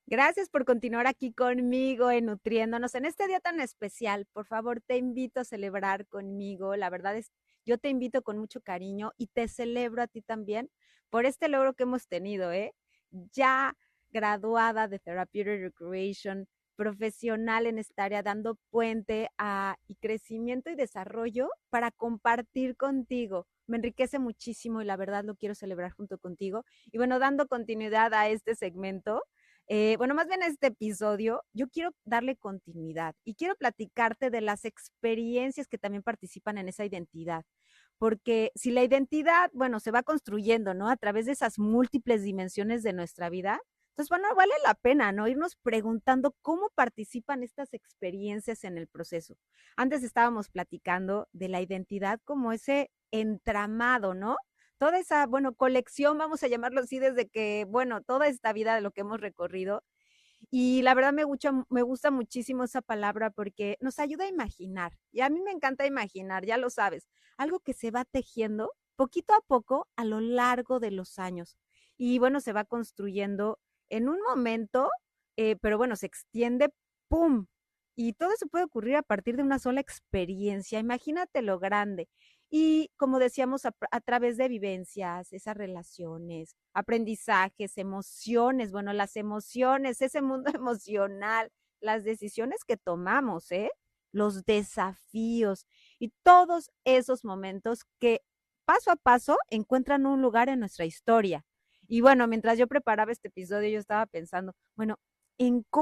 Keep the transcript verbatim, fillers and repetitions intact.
Gracias por continuar aquí conmigo en Nutriéndonos en este día tan especial. Por favor, te invito a celebrar conmigo. La verdad es, yo te invito con mucho cariño y te celebro a ti también por este logro que hemos tenido, ¿eh? Ya graduada de Therapeutic Recreation, profesional en esta área, dando puente a y crecimiento y desarrollo para compartir contigo. Me enriquece muchísimo y la verdad lo quiero celebrar junto contigo. Y bueno, dando continuidad a este segmento, eh, bueno, más bien a este episodio, yo quiero darle continuidad y quiero platicarte de las experiencias que también participan en esa identidad. Porque si la identidad, bueno, se va construyendo, ¿no? A través de esas múltiples dimensiones de nuestra vida, entonces, bueno, vale la pena, ¿no? Irnos preguntando cómo participan estas experiencias en el proceso. Antes estábamos platicando de la identidad como ese entramado, ¿no? Toda esa, bueno, colección, vamos a llamarlo así, desde que, bueno, toda esta vida de lo que hemos recorrido. Y la verdad me gusta, me gusta muchísimo esa palabra porque nos ayuda a imaginar. Y a mí me encanta imaginar, ya lo sabes, algo que se va tejiendo poquito a poco a lo largo de los años. Y bueno, se va construyendo en un momento, eh, pero bueno, se extiende, ¡pum! Y todo eso puede ocurrir a partir de una sola experiencia. Imagínate lo grande. Y como decíamos, a, a través de vivencias, esas relaciones, aprendizajes, emociones, bueno, las emociones, ese mundo emocional, las decisiones que tomamos, ¿eh? Los desafíos y todos esos momentos que paso a paso encuentran un lugar en nuestra historia. Y bueno, mientras yo preparaba este episodio, yo estaba pensando, bueno, ¿en